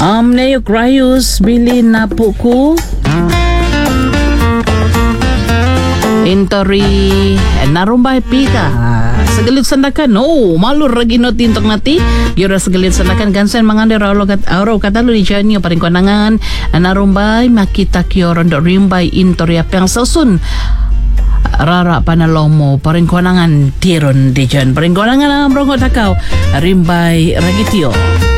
Neo Cryos, bilin na po ko. Intori, narumbay pika. Sagalit sandakan, no, malur ragi no tintok nati. Yura sagalit sandakan, gansan mga araw katalo ni Janyo, paring konangan, narumbay, makita kyo rondo rimbay intori apang sausun. Rara panalomo, paring konangan tiron di dyan. Paring konangan ang brongo takaw, rimbay ragityo.